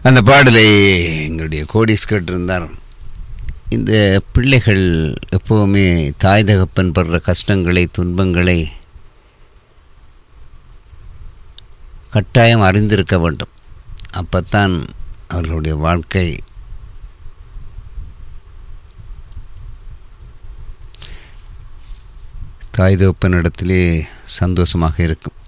அந்த பாடலை எங்களுடைய கோடிஸ் கேட்டிருந்தார். இந்த பிள்ளைகள் எப்போவுமே தாய் தகப்பன் படுற கஷ்டங்களை துன்பங்களை கட்டாயம் அறிந்திருக்க வேண்டும். அப்பத்தான் அவர்களுடைய வாழ்க்கை தாய் தகப்பனிடத்திலே சந்தோஷமாக இருக்கும்.